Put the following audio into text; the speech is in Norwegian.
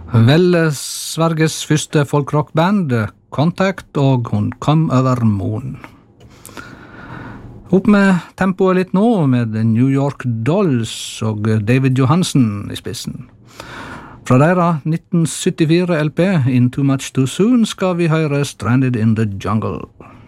Vel, Sveriges første folkrockband, Contact, og Hun kom over moon. Opp med tempoet litt nå, med New York Dolls og David Johansen i spissen. Fra deres 1974 LP, In Too Much Too Soon, skal vi høre Stranded in the Jungle.